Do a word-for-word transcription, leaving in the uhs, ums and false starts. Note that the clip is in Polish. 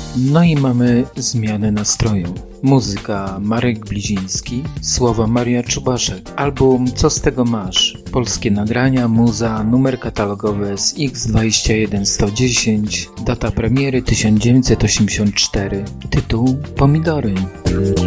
No i mamy zmianę nastroju. Muzyka Marek Bliziński, słowa Maria Czubaszek, album Co z tego masz? Polskie nagrania, muza, numer katalogowy S X dwadzieścia jeden sto dziesięć, data premiery tysiąc dziewięćset osiemdziesiąt cztery, tytuł Pomidory.